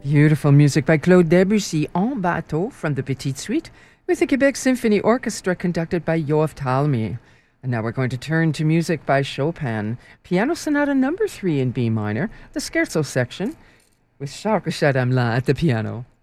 Beautiful music by Claude Debussy, En Bateau from the Petite Suite, with the Quebec Symphony Orchestra conducted by Yoav Talmy. And now we're going to turn to music by Chopin, Piano Sonata Number 3 in B minor, the Scherzo section, with Charles Chaudamla at the piano.